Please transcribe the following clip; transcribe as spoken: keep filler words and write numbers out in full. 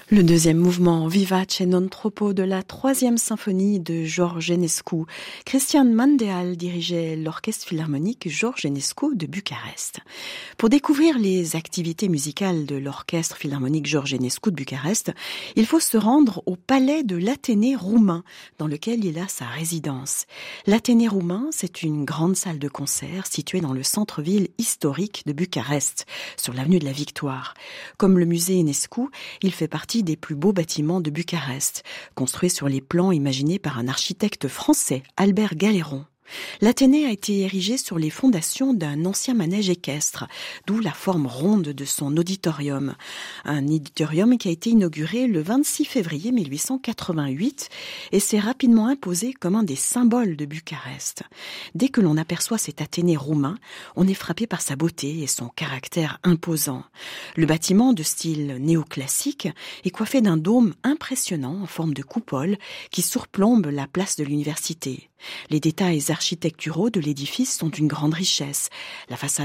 Le deuxième mouvement Vivace non troppo de la troisième symphonie de George Enescu. Christian Mandeal dirigeait l'orchestre philharmonique George Enescu de Bucarest. Pour découvrir les activités musicales de l'orchestre philharmonique George Enescu de Bucarest, il faut se rendre au palais de l'Athénée roumain, dans lequel il a sa résidence. L'Athénée roumain, c'est une grande salle de concert située dans le centre-ville historique de Bucarest, sur l'avenue de la Victoire. Comme le musée Enescu, il fait partie des plus beaux bâtiments de Bucarest, construits sur les plans imaginés par un architecte français, Albert Galéron. L'Athénée a été érigée sur les fondations d'un ancien manège équestre, d'où la forme ronde de son auditorium. Un auditorium qui a été inauguré le vingt-six février mille huit cent quatre-vingt-huit et s'est rapidement imposé comme un des symboles de Bucarest. Dès que l'on aperçoit cet Athénée roumain, on est frappé par sa beauté et son caractère imposant. Le bâtiment de style néoclassique est coiffé d'un dôme impressionnant en forme de coupole qui surplombe la place de l'université. Les détails architecturaux de l'édifice sont d'une grande richesse. La façade